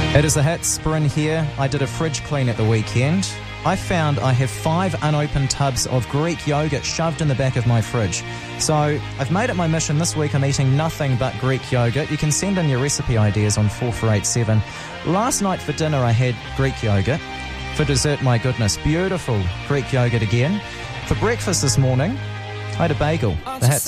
It is the Hits, Bryn here. I did a fridge clean at the weekend. I found I have 5 unopened tubs of Greek yogurt shoved in the back of my fridge. So I've made it my mission this week. I'm eating nothing but Greek yogurt. You can send in your recipe ideas on 4487. Last night for dinner I had Greek yogurt. For dessert, my goodness, beautiful Greek yogurt again. For breakfast this morning, I had a bagel. The Hits.